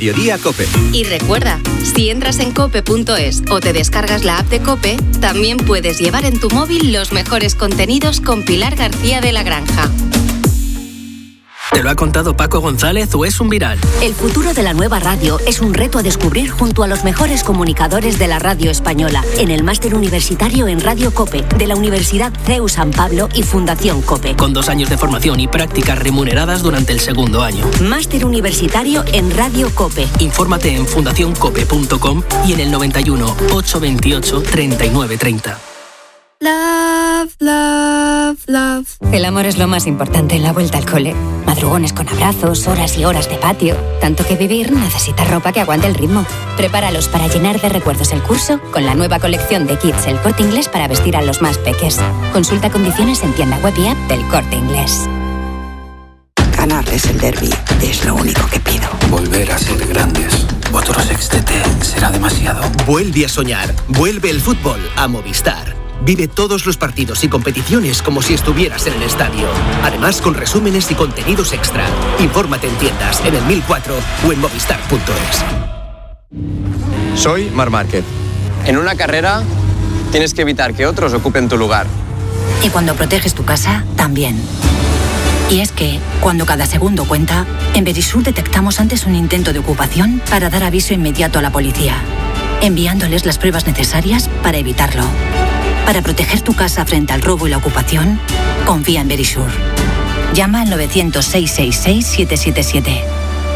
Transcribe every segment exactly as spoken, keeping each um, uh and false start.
Mediodía COPE. Y recuerda, si entras en cope punto es o te descargas la app de COPE, también puedes llevar en tu móvil los mejores contenidos con Pilar García de la Granja. ¿Te lo ha contado Paco González o es un viral? El futuro de la nueva radio es un reto a descubrir junto a los mejores comunicadores de la radio española en el Máster Universitario en Radio COPE de la Universidad C E U San Pablo y Fundación COPE. Con dos años de formación y prácticas remuneradas durante el segundo año. Máster Universitario en Radio COPE. Infórmate en fundación cope punto com y en el noventa y uno, ochocientos veintiocho, treinta y nueve treinta. Love, love, love. El amor es lo más importante en la vuelta al cole. Madrugones con abrazos, horas y horas de patio. Tanto que vivir necesita ropa que aguante el ritmo. Prepáralos para llenar de recuerdos el curso con la nueva colección de kits El Corte Inglés para vestir a los más peques. Consulta condiciones en tienda web y app del Corte Inglés. Ganarles el derbi es lo único que pido. Volver a ser grandes. Otro sextete será demasiado. Vuelve a soñar. Vuelve el fútbol a Movistar. Vive todos los partidos y competiciones como si estuvieras en el estadio. Además, con resúmenes y contenidos extra. Infórmate en tiendas, en el mil cuatro o en movistar punto es. Soy Marc Márquez. En una carrera tienes que evitar que otros ocupen tu lugar. Y cuando proteges tu casa, también. Y es que, cuando cada segundo cuenta, en Verisur detectamos antes un intento de ocupación para dar aviso inmediato a la policía, enviándoles las pruebas necesarias para evitarlo. Para proteger tu casa frente al robo y la ocupación, confía en Verisur. Llama al novecientos, seiscientos sesenta y seis, siete siete siete.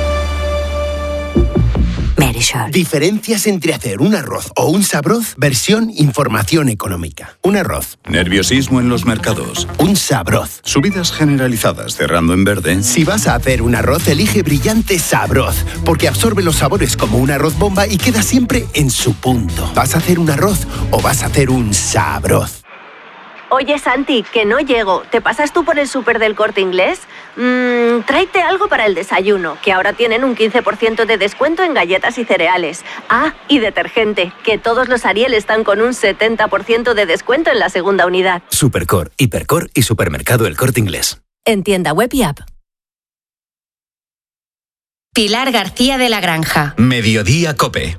Verisur. Diferencias entre hacer un arroz o un sabroz, versión información económica. Un arroz. Nerviosismo en los mercados. Un sabroz. Subidas generalizadas cerrando en verde. Si vas a hacer un arroz, elige Brillante Sabroz, porque absorbe los sabores como un arroz bomba y queda siempre en su punto. ¿Vas a hacer un arroz o vas a hacer un sabroz? Oye, Santi, que no llego. ¿Te pasas tú por el súper del Corte Inglés? Mmm, tráete algo para el desayuno, que ahora tienen un quince por ciento de descuento en galletas y cereales. Ah, y detergente, que todos los Ariel están con un setenta por ciento de descuento en la segunda unidad. Supercor, Hipercor y Supermercado El Corte Inglés. En tienda web y app. Pilar García de la Granja. Mediodía COPE.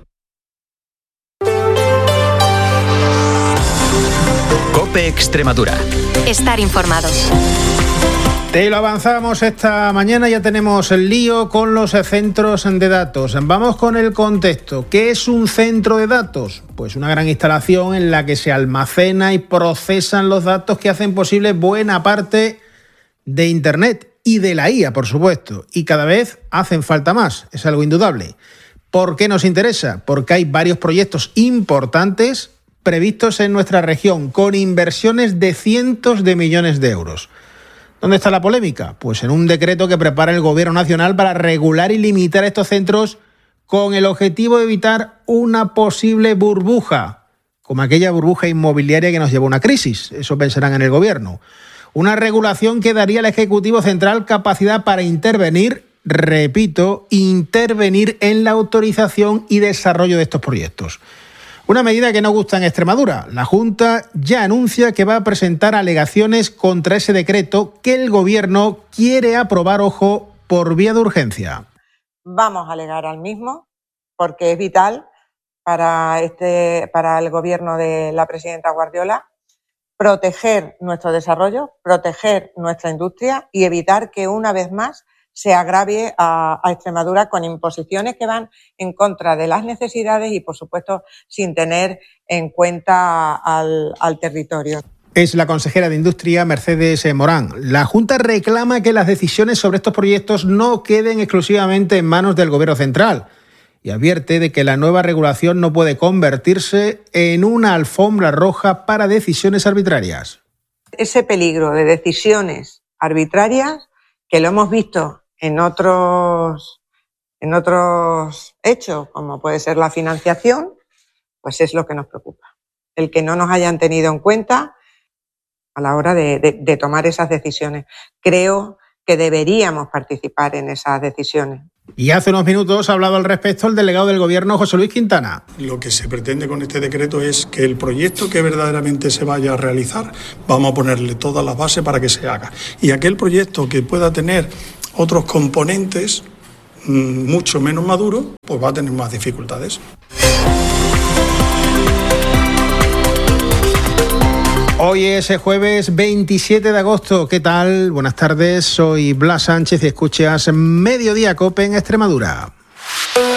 COPE Extremadura. Estar informados. Te lo avanzamos esta mañana, ya tenemos el lío con los centros de datos. Vamos con el contexto. ¿Qué es un centro de datos? Pues una gran instalación en la que se almacena y procesan los datos que hacen posible buena parte de Internet y de la I A, por supuesto. Y cada vez hacen falta más, es algo indudable. ¿Por qué nos interesa? Porque hay varios proyectos importantes previstos en nuestra región, con inversiones de cientos de millones de euros. ¿Dónde está la polémica? Pues en un decreto que prepara el Gobierno Nacional para regular y limitar estos centros con el objetivo de evitar una posible burbuja, como aquella burbuja inmobiliaria que nos llevó a una crisis. Eso pensarán en el Gobierno. Una regulación que daría al Ejecutivo Central capacidad para intervenir, repito, intervenir en la autorización y desarrollo de estos proyectos. Una medida que no gusta en Extremadura. La Junta ya anuncia que va a presentar alegaciones contra ese decreto que el Gobierno quiere aprobar, ojo, por vía de urgencia. Vamos a alegar al mismo porque es vital para, este, para el Gobierno de la presidenta Guardiola proteger nuestro desarrollo, proteger nuestra industria y evitar que una vez más se agravie a, a Extremadura con imposiciones que van en contra de las necesidades y, por supuesto, sin tener en cuenta al, al territorio. Es la consejera de Industria, Mercedes Morán. La Junta reclama que las decisiones sobre estos proyectos no queden exclusivamente en manos del Gobierno central y advierte de que la nueva regulación no puede convertirse en una alfombra roja para decisiones arbitrarias. Ese peligro de decisiones arbitrarias, que lo hemos visto en otros, en otros hechos, como puede ser la financiación, pues es lo que nos preocupa. El que no nos hayan tenido en cuenta a la hora de, de, de tomar esas decisiones. Creo que deberíamos participar en esas decisiones. Y hace unos minutos ha hablado al respecto el delegado del Gobierno, José Luis Quintana. Lo que se pretende con este decreto es que el proyecto que verdaderamente se vaya a realizar, vamos a ponerle todas las bases para que se haga. Y aquel proyecto que pueda tener otros componentes mmm, mucho menos maduro, pues va a tener más dificultades. Hoy es el jueves veintisiete de agosto. ¿Qué tal? Buenas tardes, soy Blas Sánchez y escuchas Mediodía Cope en Extremadura.